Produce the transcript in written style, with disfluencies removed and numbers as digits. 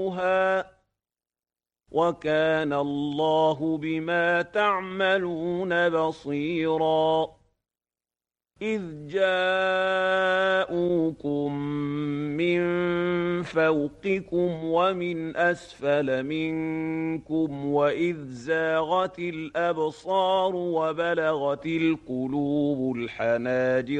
وكان الله بما تعملون بصيرا إذ جاءوكم من فوقكم ومن أسفل منكم وإذ زاغت الأبصار وبلغت القلوب الحناجر